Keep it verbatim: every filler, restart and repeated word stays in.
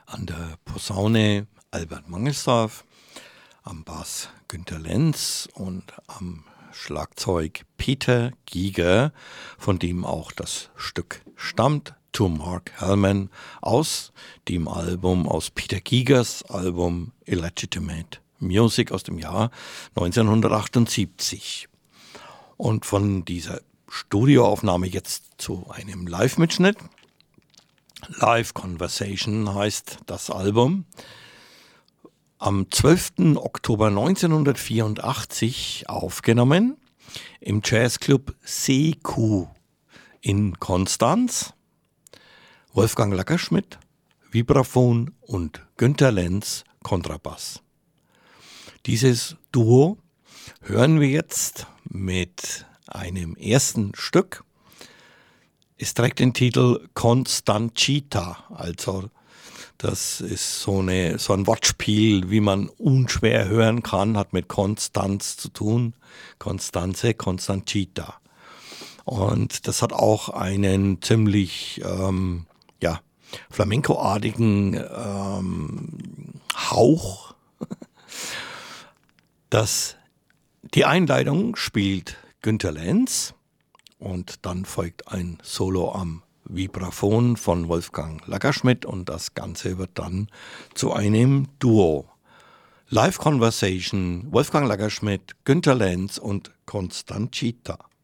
An der Posaune Albert Mangelsdorf, am Bass Günter Lenz und am Schlagzeug Peter Giger, von dem auch das Stück stammt, To Mark Hellman, aus dem Album, aus Peter Gigers Album Illegitimate Music aus dem Jahr neunzehnhundertachtundsiebzig. Und von dieser Studioaufnahme jetzt zu einem Live-Mitschnitt. Live Conversation heißt das Album. Am zwölften Oktober neunzehnhundertvierundachtzig aufgenommen im Jazzclub C Q in Konstanz. Wolfgang Lackerschmidt, Vibraphon und Günter Lenz, Kontrabass. Dieses Duo hören wir jetzt mit einem ersten Stück. Es trägt den Titel Constancita, also das ist so, eine, so ein Wortspiel, wie man unschwer hören kann, hat mit Konstanz zu tun. Constanze, Constancita. Und das hat auch einen ziemlich ähm, ja, flamenco-artigen ähm, Hauch. Das, die Einleitung spielt Günter Lenz und dann folgt ein Solo am Vibraphon von Wolfgang Lackerschmidt und das Ganze wird dann zu einem Duo. Live Conversation, Wolfgang Lackerschmidt, Günter Lenz und Constancita.